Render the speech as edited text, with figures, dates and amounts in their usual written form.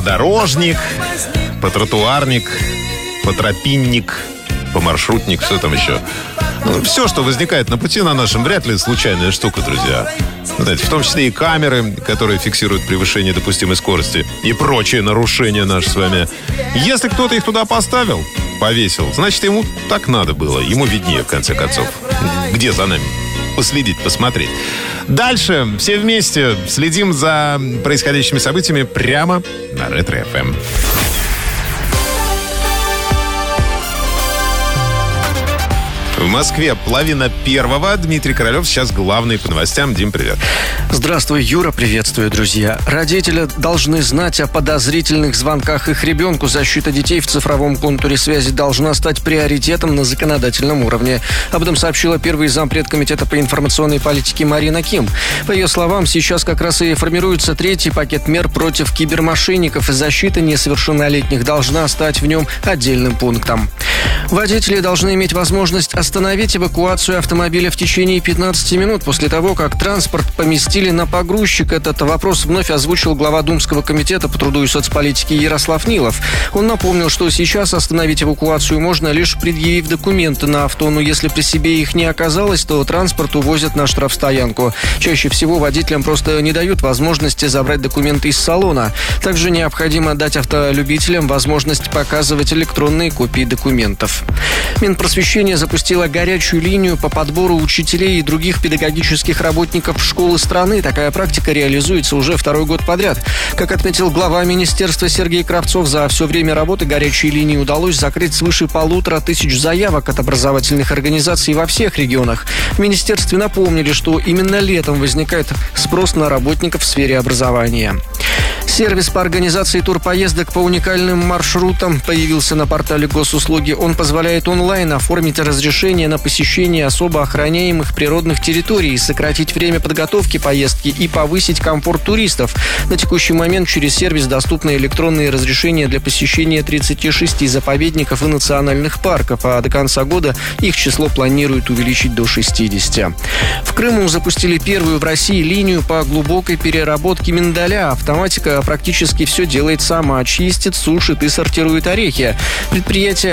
подорожник, потротуарник, потропинник, помаршрутник, что там еще. Ну, все, что возникает на пути на нашем, вряд ли случайная штука, друзья. Знаете, в том числе и камеры, которые фиксируют превышение допустимой скорости и прочие нарушения наши с вами. Если кто-то их туда поставил, повесил, значит, ему так надо было. Ему виднее, в конце концов, где за нами последить, посмотреть. Дальше все вместе следим за происходящими событиями прямо на Ретро-ФМ. В Москве 12:30. Дмитрий Королев. Сейчас главный по новостям. Дим, привет. Здравствуй, Юра. Приветствую, друзья. Родители должны знать о подозрительных звонках их ребенку. Защита детей в цифровом контуре связи должна стать приоритетом на законодательном уровне. Об этом сообщила первый зампред Комитета по информационной политике Марина Ким. По ее словам, сейчас как раз и формируется третий пакет мер против кибермошенников, и защита несовершеннолетних должна стать в нем отдельным пунктом. Водители должны иметь возможность остановить эвакуацию автомобиля в течение 15 минут после того, как транспорт поместили на погрузчик. Этот вопрос вновь озвучил глава Думского комитета по труду и соцполитике Ярослав Нилов. Он напомнил, что сейчас остановить эвакуацию можно, лишь предъявив документы на авто, но если при себе их не оказалось, то транспорт увозят на штрафстоянку. Чаще всего водителям просто не дают возможности забрать документы из салона. Также необходимо дать автолюбителям возможность показывать электронные копии документов. Минпросвещение запустило горячую линию по подбору учителей и других педагогических работников школы страны. Такая практика реализуется уже второй год подряд. Как отметил глава министерства Сергей Кравцов, за все время работы горячей линии удалось закрыть свыше 1500 заявок от образовательных организаций во всех регионах. В министерстве напомнили, что именно летом возникает спрос на работников в сфере образования. Сервис по организации турпоездок по уникальным маршрутам появился на портале Госуслуги. Он позволяет онлайн оформить разрешение на посещение особо охраняемых природных территорий, сократить время подготовки поездки и повысить комфорт туристов. На текущий момент через сервис доступны электронные разрешения для посещения 36 заповедников и национальных парков, а до конца года их число планируют увеличить до 60. В Крыму запустили первую в России линию по глубокой переработке миндаля. Автоматика практически все делает сама. Чистит, сушит и сортирует орехи. Предприятие